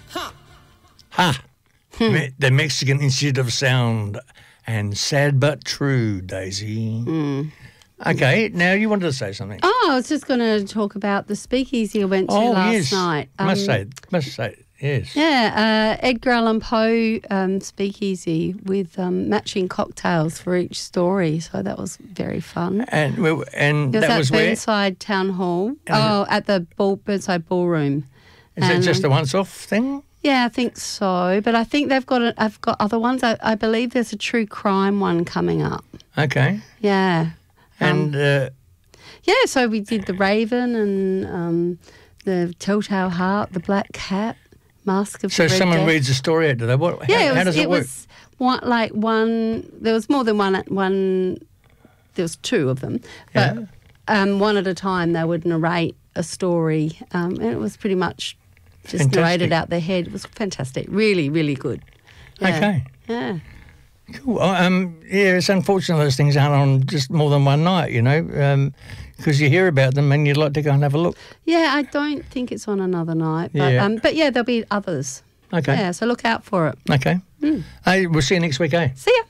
Ha! The Mexican Institute of Sound and Sad But True, Daisy. Okay, now you wanted to say something. Oh, I was just going to talk about the speakeasy I went to last night. Must say, yes. Yeah, Edgar Allan Poe speakeasy with matching cocktails for each story. So that was very fun. And it was that was where? Burnside Town Hall. At the Burnside Ballroom. Is it just a once-off thing? Yeah, I think so. But I think I've got other ones. I believe there's a true crime one coming up. Okay. Yeah. And so we did The Raven and The Telltale Heart, The Black Cat, Mask of the Red someone Death. reads a story out, do they? How does it work? There was more than one. There was two of them, but one at a time they would narrate a story, and it was pretty much just narrated out their head. It was fantastic, really, really good. Yeah. Okay. Yeah. Cool. It's unfortunate those things aren't on just more than one night, because you hear about them and you'd like to go and have a look. Yeah, I don't think it's on another night, but there'll be others. Okay. Yeah, so look out for it. Okay. Hey, we'll see you next week, eh? See ya.